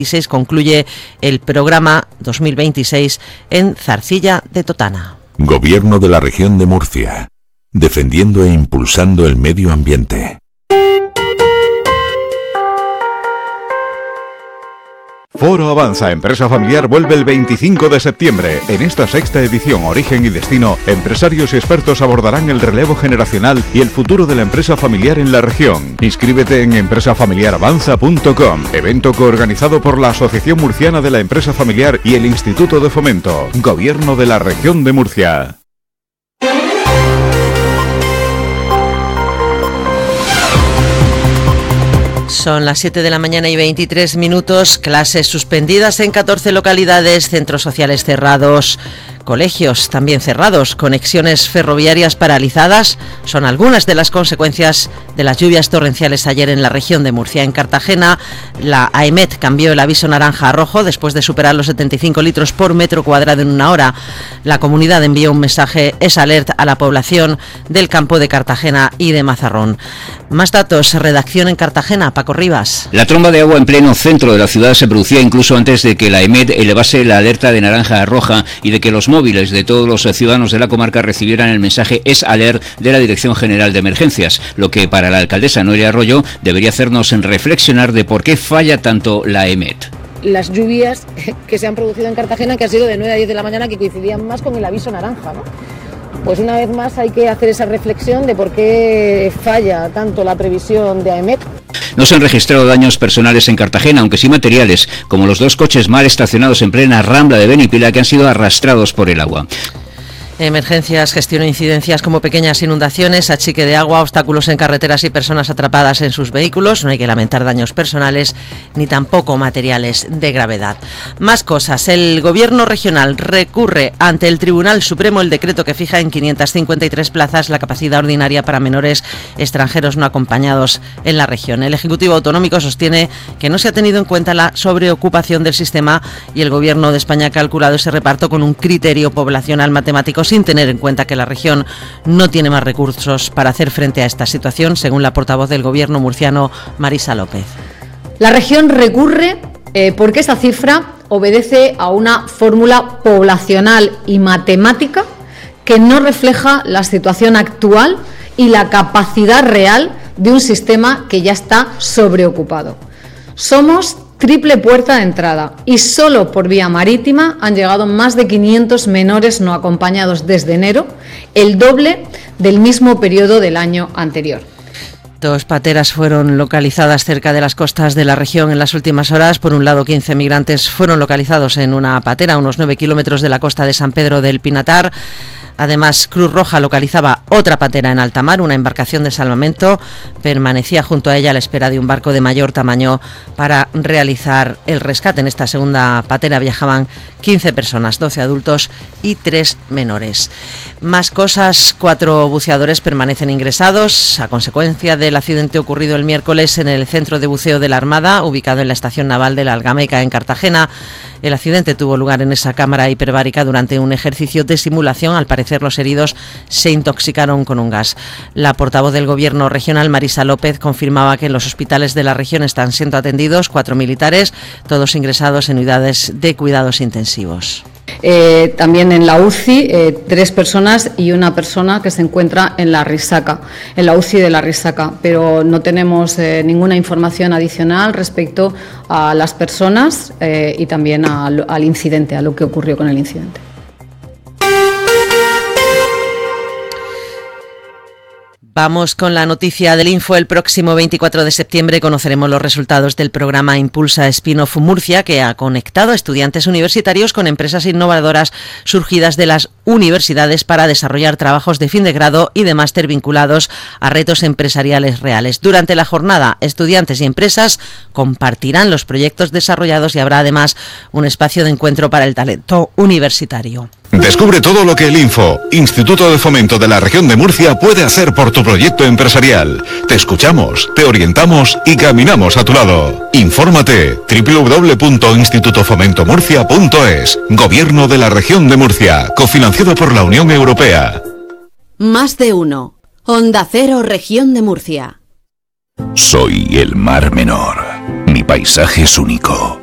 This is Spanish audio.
2026 concluye el programa 2026 en Zarcilla de Totana. Gobierno de la Región de Murcia, defendiendo e impulsando el medio ambiente. Foro Avanza Empresa Familiar vuelve el 25 de septiembre. En esta sexta edición Origen y Destino, empresarios y expertos abordarán el relevo generacional y el futuro de la empresa familiar en la región. Inscríbete en empresafamiliaravanza.com, evento coorganizado por la Asociación Murciana de la Empresa Familiar y el Instituto de Fomento, Gobierno de la Región de Murcia. Son las 7 de la mañana y 23 minutos, clases suspendidas en 14 localidades, centros sociales cerrados, colegios también cerrados, conexiones ferroviarias paralizadas. Son algunas de las consecuencias de las lluvias torrenciales ayer en la región de Murcia. En Cartagena, la AEMET cambió el aviso naranja a rojo después de superar los 75 litros por metro cuadrado en una hora. La comunidad envió un mensaje S-Alert a la población del campo de Cartagena y de Mazarrón. Más datos, redacción en Cartagena, Paco Rivas. La tromba de agua en pleno centro de la ciudad se producía incluso antes de que la AEMET elevase la alerta de naranja a roja y de que los móviles de todos los ciudadanos de la comarca recibieran el mensaje S-Alert de la Dirección General de Emergencias, lo que para la alcaldesa Noelia Arroyo debería hacernos reflexionar de por qué falla tanto la AEMET. Las lluvias que se han producido en Cartagena, que ha sido de 9 a 10 de la mañana, que coincidían más con el aviso naranja, ¿no? Pues una vez más hay que hacer esa reflexión de por qué falla tanto la previsión de AEMET. No se han registrado daños personales en Cartagena, aunque sí materiales, como los 2 coches mal estacionados en plena rambla de Benipila que han sido arrastrados por el agua. Emergencias, gestión e incidencias como pequeñas inundaciones, achique de agua, obstáculos en carreteras y personas atrapadas en sus vehículos. No hay que lamentar daños personales ni tampoco materiales de gravedad. Más cosas. El Gobierno regional recurre ante el Tribunal Supremo el decreto que fija en 553 plazas la capacidad ordinaria para menores extranjeros no acompañados en la región. El Ejecutivo Autonómico sostiene que no se ha tenido en cuenta la sobreocupación del sistema y el Gobierno de España ha calculado ese reparto con un criterio poblacional matemático sin tener en cuenta que la región no tiene más recursos para hacer frente a esta situación, según la portavoz del Gobierno murciano, Marisa López. La región recurre porque esa cifra obedece a una fórmula poblacional y matemática que no refleja la situación actual y la capacidad real de un sistema que ya está sobreocupado. Somos triple puerta de entrada y solo por vía marítima han llegado más de 500 menores no acompañados desde enero, el doble del mismo periodo del año anterior. 2 pateras fueron localizadas cerca de las costas de la región en las últimas horas. Por un lado, 15 migrantes fueron localizados en una patera a unos 9 kilómetros de la costa de San Pedro del Pinatar. Además, Cruz Roja localizaba otra patera en alta mar, una embarcación de salvamento. Permanecía junto a ella a la espera de un barco de mayor tamaño para realizar el rescate. En esta segunda patera viajaban 15 personas, 12 adultos y 3 menores. Más cosas, 4 buceadores permanecen ingresados a consecuencia del accidente ocurrido el miércoles en el centro de buceo de la Armada, ubicado en la estación naval de la Algameca, en Cartagena. El accidente tuvo lugar en esa cámara hiperbárica durante un ejercicio de simulación. Al parecer, los heridos se intoxicaron con un gas. La portavoz del Gobierno regional, Marisa López, confirmaba que en los hospitales de la región están siendo atendidos 4 militares, todos ingresados en unidades de cuidados intensivos. También en la UCI 3 personas y una persona que se encuentra en la Risaca, en la UCI de la Risaca, pero no tenemos ninguna información adicional respecto a las personas y también al incidente, a lo que ocurrió con el incidente. Vamos con la noticia del Info. El próximo 24 de septiembre conoceremos los resultados del programa Impulsa Spin-off Murcia, que ha conectado a estudiantes universitarios con empresas innovadoras surgidas de las universidades para desarrollar trabajos de fin de grado y de máster vinculados a retos empresariales reales. Durante la jornada, estudiantes y empresas compartirán los proyectos desarrollados y habrá además un espacio de encuentro para el talento universitario. Descubre todo lo que el Info, Instituto de Fomento de la Región de Murcia, puede hacer por tu proyecto empresarial. Te escuchamos, te orientamos y caminamos a tu lado. Infórmate www.institutofomentomurcia.es. Gobierno de la Región de Murcia, cofinanciado por la Unión Europea. Más de uno. Onda Cero, Región de Murcia. Soy el Mar Menor. Mi paisaje es único.